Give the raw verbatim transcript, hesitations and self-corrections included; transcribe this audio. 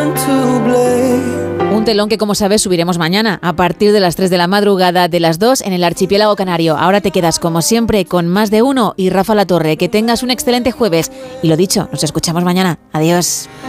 Un telón que, como sabes, subiremos mañana a partir de las tres de la madrugada, de las dos en el archipiélago canario. Ahora te quedas, como siempre, con Más de Uno y Rafa La Torre. Que tengas un excelente jueves. Y lo dicho, nos escuchamos mañana. Adiós.